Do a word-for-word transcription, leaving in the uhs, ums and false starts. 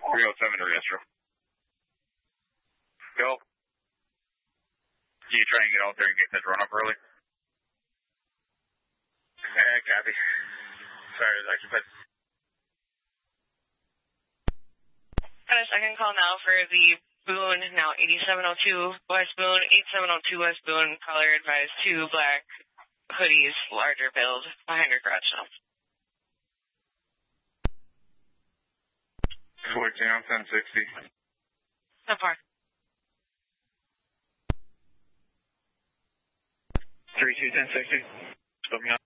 three oh seven to Riestro. Go. Can you try and get out there and get that run up early? Yeah, copy. Sorry, it's actually been. Got a second call now for the Boone, now eighty-seven oh two West Boone, eighty-seven oh two West Boone. Caller advised two black hoodies, larger build, behind your garage now. Switching on ten sixty. So far. three two ten sixty. Still me up.